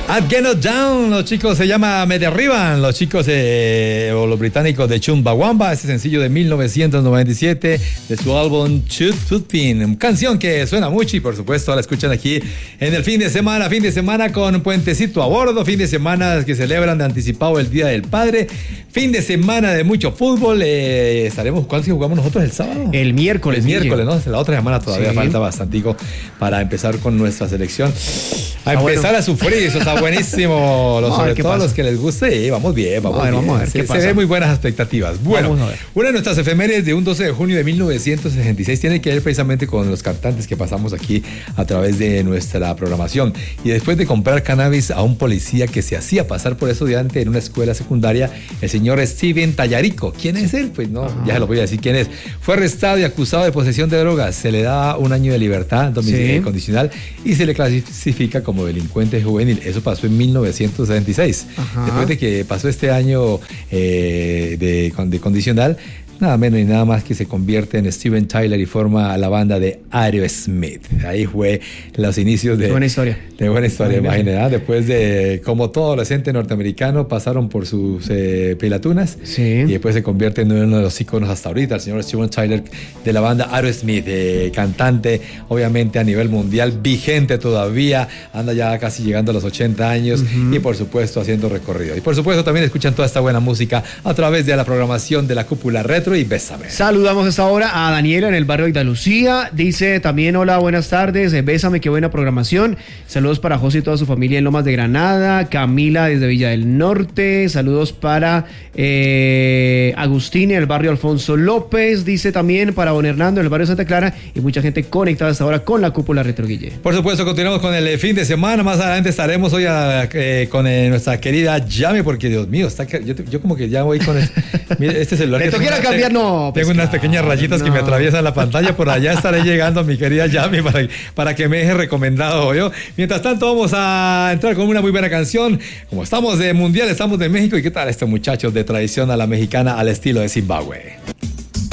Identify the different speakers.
Speaker 1: Get It Down, los chicos se llama Me Derriban, los chicos o los británicos de Chumbawamba, ese sencillo de 1997 de su álbum Shoot Footpin, canción que suena mucho y por supuesto la escuchan aquí en el fin de semana con puentecito a bordo, fin de semana que celebran de anticipado el Día del Padre, fin de semana de mucho fútbol, estaremos, ¿cuál si jugamos nosotros el sábado?
Speaker 2: El miércoles,
Speaker 1: ¿no? La otra semana todavía falta bastantico para empezar con nuestra selección. A empezar a sufrir, eso está buenísimo. Sobre todo los que les guste, vamos bien. Vamos a ver qué pasa. Se ven muy buenas expectativas. Bueno, una de nuestras efemérides de un 12 de junio de 1966 tiene que ver precisamente con los cantantes que pasamos aquí a través de nuestra programación. Y después de comprar cannabis a un policía que se hacía pasar por estudiante en una escuela secundaria, el señor Steven Tallarico. ¿Quién es él? Pues no, ya se lo voy a decir quién es. Fue arrestado y acusado de posesión de drogas. Se le da un año de libertad condicional y se le clasifica como delincuente juvenil. Eso pasó en 1976. Después de que pasó este año de condicional, nada menos y nada más que se convierte en Steven Tyler y forma la banda de Aerosmith. Ahí fue los inicios de buena historia, imagínate, después de, como todo adolescente norteamericano, pasaron por sus pilatunas y después se convierte en uno de los íconos hasta ahorita, el señor Steven Tyler de la banda Aerosmith, cantante obviamente a nivel mundial, vigente todavía, anda ya casi llegando a los 80 años y por supuesto haciendo recorrido. Y por supuesto también escuchan toda esta buena música a través de la programación de la Cúpula Retro y Bésame.
Speaker 2: Saludamos a esta hora a Daniela en el barrio de Andalucía. Dice también: hola, buenas tardes, Bésame, qué buena programación. Saludos para José y toda su familia en Lomas de Granada. Camila desde Villa del Norte. Saludos para Agustín en el barrio Alfonso López. Dice también para Don Hernando en el barrio Santa Clara. Y mucha gente conectada hasta ahora con la Cúpula Retro, Guille.
Speaker 1: Por supuesto, continuamos con el fin de semana. Más adelante estaremos hoy con nuestra querida Yami, porque Dios mío, yo como que ya voy con este celular.
Speaker 2: ¿Le toquiera cambiar? No.
Speaker 1: Tengo unas pequeñas rayitas que me atraviesan la pantalla. Por allá estaré llegando, mi querida Yami, para que me deje recomendado yo. Mientras tanto, vamos a entrar con una muy buena canción. Como estamos de mundial, estamos de México. ¿Y qué tal estos muchachos de tradición a la mexicana al estilo de Zimbabue?